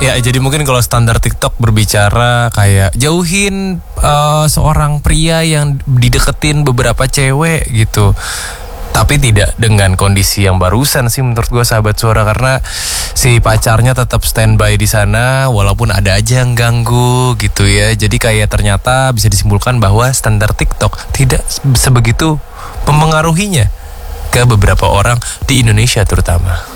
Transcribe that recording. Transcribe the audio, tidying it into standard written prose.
Ya, jadi mungkin kalau standar TikTok berbicara kayak jauhin seorang pria yang dideketin beberapa cewek gitu. Tapi tidak dengan kondisi yang barusan sih menurut gue sahabat suara, karena si pacarnya tetap standby di sana walaupun ada aja yang ganggu gitu ya. Jadi kayak ternyata bisa disimpulkan bahwa standar TikTok tidak sebegitu mempengaruhinya ke beberapa orang di Indonesia terutama.